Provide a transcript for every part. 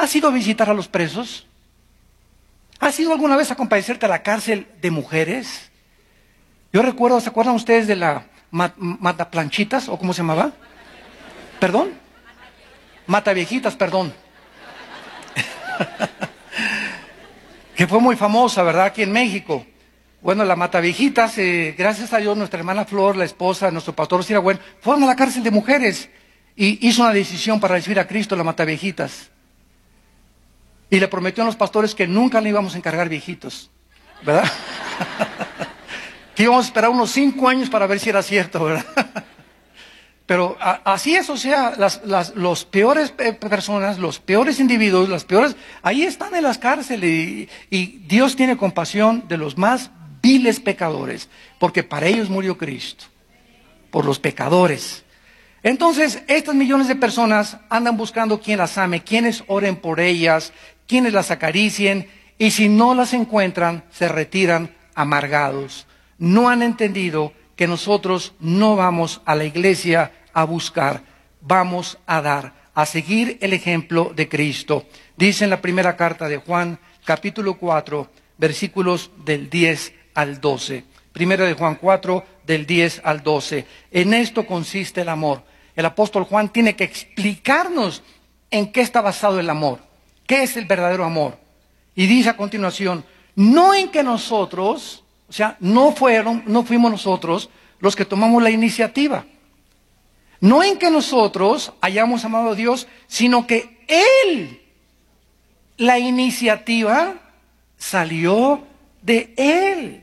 ¿Has ido a visitar a los presos? ¿Has ido alguna vez a compadecerte a la cárcel de mujeres? Yo recuerdo, ¿se acuerdan ustedes de la Mataplanchitas o cómo se llamaba? ¿Perdón? Mataviejitas, perdón. Que fue muy famosa, ¿verdad? Aquí en México. Bueno, la Mataviejitas, gracias a Dios, nuestra hermana Flor, la esposa de nuestro pastor Siragüen, fueron a la cárcel de mujeres y hizo una decisión para recibir a Cristo, la Mataviejitas. Y le prometió a los pastores que nunca le íbamos a encargar viejitos, ¿verdad? Que íbamos a esperar unos 5 años para ver si era cierto, ¿verdad? Pero así es, o sea, los peores personas, los peores individuos, las peores, ahí están en las cárceles y Dios tiene compasión de los más viles pecadores, porque para ellos murió Cristo, por los pecadores. Entonces, estas millones de personas andan buscando quien las ame, quienes oren por ellas, quienes las acaricien, y si no las encuentran, se retiran amargados. No han entendido que nosotros no vamos a la iglesia a buscar, vamos a dar, a seguir el ejemplo de Cristo. Dice en la primera carta de Juan, capítulo 4, versículos del 10 al 12. Primera de Juan 4, del 10 al 12. En esto consiste el amor. El apóstol Juan tiene que explicarnos en qué está basado el amor. ¿Qué es el verdadero amor? Y dice a continuación, no en que nosotros, o sea, no fuimos nosotros los que tomamos la iniciativa. No en que nosotros hayamos amado a Dios, sino que Él, la iniciativa salió de Él.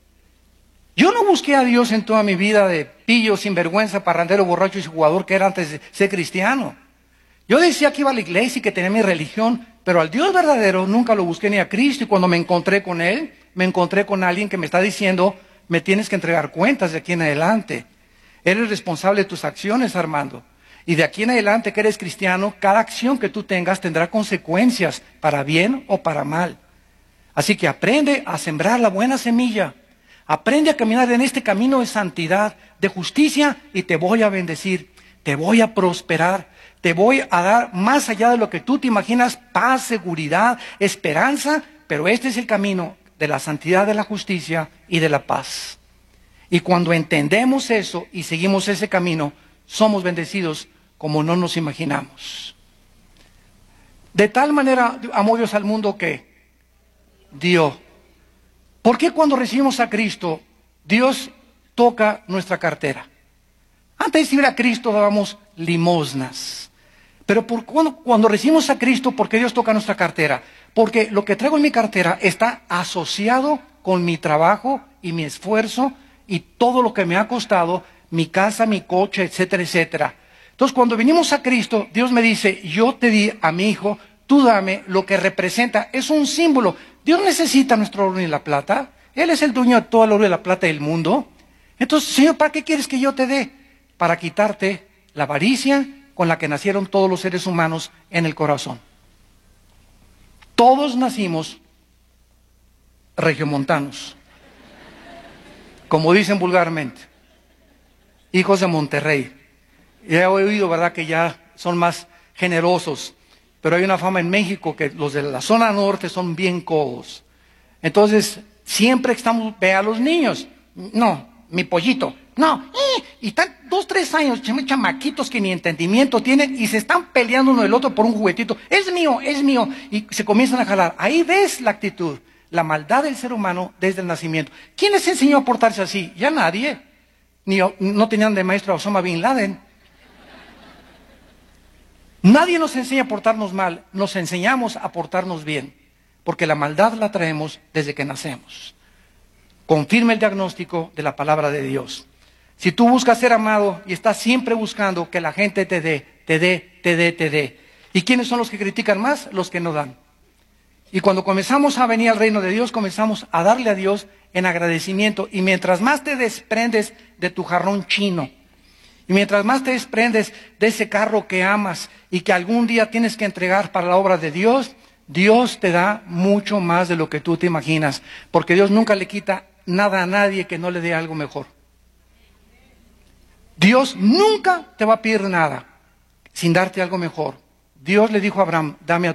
Yo no busqué a Dios en toda mi vida de pillo, sinvergüenza, parrandero, borracho y jugador que era antes de ser cristiano. Yo decía que iba a la iglesia y que tenía mi religión, pero al Dios verdadero nunca lo busqué ni a Cristo. Y cuando me encontré con Él, me encontré con alguien que me está diciendo, me tienes que entregar cuentas de aquí en adelante. Eres responsable de tus acciones, Armando. Y de aquí en adelante que eres cristiano, cada acción que tú tengas tendrá consecuencias, para bien o para mal. Así que aprende a sembrar la buena semilla. Aprende a caminar en este camino de santidad, de justicia, y te voy a bendecir, te voy a prosperar, te voy a dar más allá de lo que tú te imaginas, paz, seguridad, esperanza, pero este es el camino de la santidad, de la justicia y de la paz. Y cuando entendemos eso y seguimos ese camino, somos bendecidos como no nos imaginamos. De tal manera amó Dios al mundo que dio. ¿Por qué cuando recibimos a Cristo, Dios toca nuestra cartera? Antes de recibir a Cristo dábamos limosnas. Pero cuando recibimos a Cristo, ¿por qué Dios toca nuestra cartera? Porque lo que traigo en mi cartera está asociado con mi trabajo y mi esfuerzo y todo lo que me ha costado, mi casa, mi coche, etcétera, etcétera. Entonces, cuando venimos a Cristo, Dios me dice, yo te di a mi hijo, tú dame lo que representa. Es un símbolo. Dios necesita nuestro oro y la plata. Él es el dueño de todo el oro y la plata del mundo. Entonces, Señor, ¿para qué quieres que yo te dé? Para quitarte la avaricia con la que nacieron todos los seres humanos en el corazón. Todos nacimos regiomontanos, como dicen vulgarmente, hijos de Monterrey. Ya he oído, ¿verdad?, que ya son más generosos, pero hay una fama en México que los de la zona norte son bien codos. Entonces, siempre estamos, ve a los niños, no, mi pollito, no, y están 2, 3 años, chamaquitos que ni entendimiento tienen y se están peleando uno del otro por un juguetito, es mío, y se comienzan a jalar. Ahí ves la actitud, la maldad del ser humano desde el nacimiento. ¿Quién les enseñó a portarse así? Ya nadie, no tenían de maestro a Osama Bin Laden. Nadie nos enseña a portarnos mal, nos enseñamos a portarnos bien, porque la maldad la traemos desde que nacemos. Confirma el diagnóstico de la palabra de Dios. Si tú buscas ser amado y estás siempre buscando que la gente te dé. ¿Y quiénes son los que critican más? Los que no dan. Y cuando comenzamos a venir al reino de Dios, comenzamos a darle a Dios en agradecimiento. Y mientras más te desprendes de tu jarrón chino, y mientras más te desprendes de ese carro que amas y que algún día tienes que entregar para la obra de Dios, Dios te da mucho más de lo que tú te imaginas. Porque Dios nunca le quita nada a nadie que no le dé algo mejor. Dios nunca te va a pedir nada sin darte algo mejor. Dios le dijo a Abraham, dame a